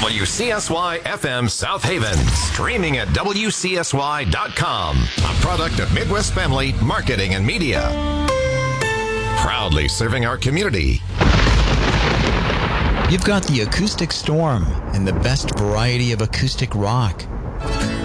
WCSY FM South Haven. Streaming at WCSY.com. A product of Midwest Family Marketing and Media. Proudly serving our community. You've got the Acoustic Storm and the best variety of acoustic rock.